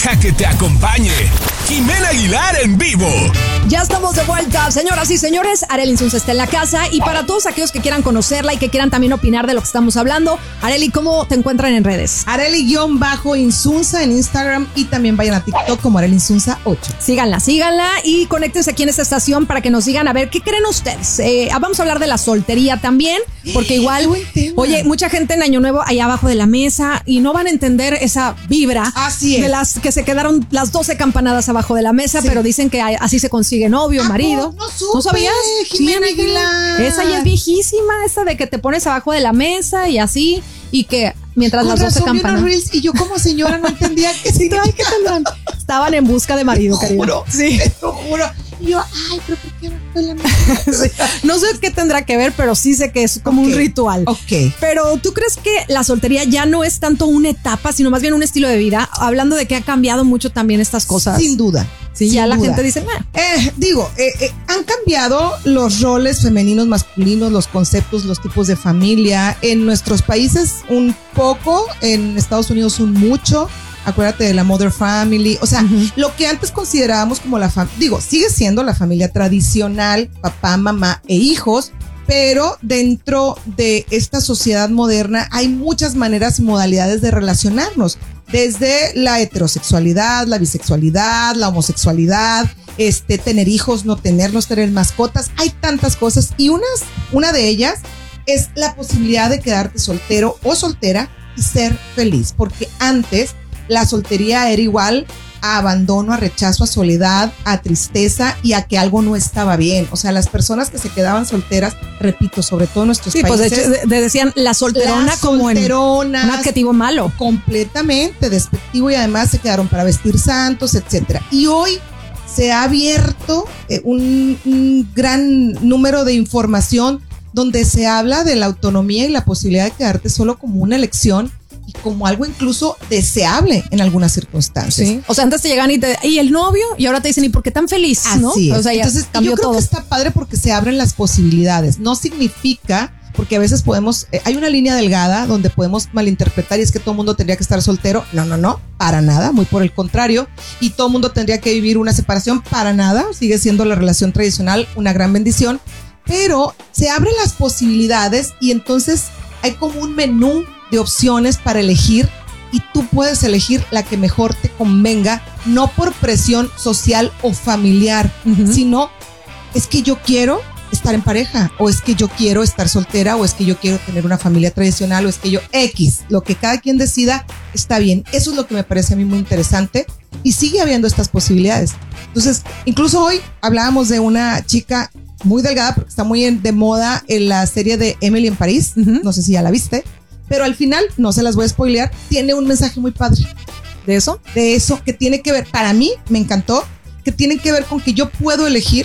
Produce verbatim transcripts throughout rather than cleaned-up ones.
Deja que te acompañe Jimena Aguilar en vivo. Ya estamos de vuelta, señoras y señores. Arely Insunza está en la casa. Y para todos aquellos que quieran conocerla y que quieran también opinar de lo que estamos hablando, Arely, ¿cómo te encuentran en redes? Arely-Insunza en Instagram y también vayan a TikTok como Arely Insunza ocho. Síganla, síganla y conéctense aquí en esta estación para que nos digan a ver qué creen ustedes. Eh, vamos a hablar de la soltería también, porque igual, oye, mucha gente en Año Nuevo allá abajo de la mesa y no van a entender esa vibra. Así es. De las que se quedaron las doce campanadas abajo de la mesa, sí. Pero dicen que así se consigue novio, marido. No, supe, ¿No sabías? Jimena sí, Aguilar. Esa ya es viejísima, esa de que te pones abajo de la mesa y así, y que mientras Con las doce campanadas. Reels, y yo como señora no entendía qué significaba. ¿Qué tendrán? Estaban en busca de marido, te juro, sí. Te lo juro. Y yo, ay, pero ¿por qué abajo de la mesa? Sí. No sé qué tendrá que ver, pero sí sé que es como okay. un ritual. Ok. Pero ¿tú crees que la soltería ya no es tanto una etapa, sino más bien un estilo de vida? Hablando de que ha cambiado mucho también estas cosas. Sin duda. Sí, Sin ya duda. La gente dice, nah. eh, digo, eh, eh, han cambiado los roles femeninos, masculinos, los conceptos, los tipos de familia. En nuestros países un poco, en Estados Unidos un mucho. Acuérdate de la mother family, o sea, uh-huh. Lo que antes considerábamos como la familia, digo, sigue siendo la familia tradicional, papá, mamá e hijos, pero dentro de esta sociedad moderna hay muchas maneras y modalidades de relacionarnos, desde la heterosexualidad, la bisexualidad, la homosexualidad, este, tener hijos, no tenerlos, tener mascotas, hay tantas cosas y unas, una de ellas es la posibilidad de quedarte soltero o soltera y ser feliz, porque antes la soltería era igual a abandono, a rechazo, a soledad, a tristeza y a que algo no estaba bien. O sea, las personas que se quedaban solteras, repito, sobre todo en nuestros sí, países. Sí, pues de hecho, de, decían la solterona las como en un adjetivo malo. Completamente despectivo y además se quedaron para vestir santos, etcétera. Y hoy se ha abierto eh, un, un gran número de información donde se habla de la autonomía y la posibilidad de quedarte solo como una elección y como algo incluso deseable en algunas circunstancias. Sí. O sea, antes te llegan y te y el novio y ahora te dicen, ¿y por qué tan feliz? Así ¿no? es. O sea, ya entonces cambió yo creo todo. Que está padre porque se abren las posibilidades. No significa, porque a veces podemos, eh, hay una línea delgada donde podemos malinterpretar y es que todo el mundo tendría que estar soltero. No, no, no, para nada, muy por el contrario. Y todo el mundo tendría que vivir una separación, para nada. Sigue siendo la relación tradicional una gran bendición. Pero se abren las posibilidades y entonces hay como un menú de opciones para elegir y tú puedes elegir la que mejor te convenga, no por presión social o familiar, uh-huh. sino es que yo quiero estar en pareja, o es que yo quiero estar soltera, o es que yo quiero tener una familia tradicional, o es que yo X, lo que cada quien decida está bien. Eso es lo que me parece a mí muy interesante y sigue habiendo estas posibilidades. Entonces, incluso hoy hablábamos de una chica muy delgada porque está muy en, de moda en la serie de Emily en París, uh-huh. no sé si ya la viste, pero al final, no se las voy a spoilear, tiene un mensaje muy padre. ¿De eso? De eso, que tiene que ver, para mí, me encantó, que tiene que ver con que yo puedo elegir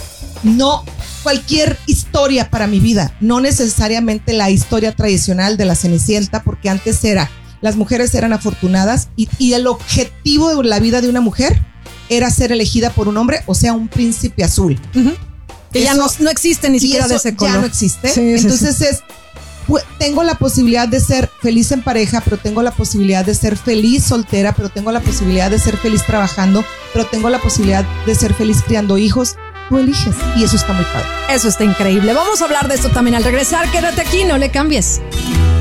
no cualquier historia para mi vida, no necesariamente la historia tradicional de la Cenicienta, porque antes era, las mujeres eran afortunadas y, y el objetivo de la vida de una mujer era ser elegida por un hombre, o sea, un príncipe azul. Uh-huh. Que eso, ya no, no existe ni siquiera de ese color. Ya no existe. Sí, Entonces sí, sí. es, pues, tengo la posibilidad de ser feliz en pareja, pero tengo la posibilidad de ser feliz soltera, pero tengo la posibilidad de ser feliz trabajando, pero tengo la posibilidad de ser feliz criando hijos. Tú eliges y eso está muy padre. Eso está increíble. Vamos a hablar de esto también al regresar. Quédate aquí, no le cambies.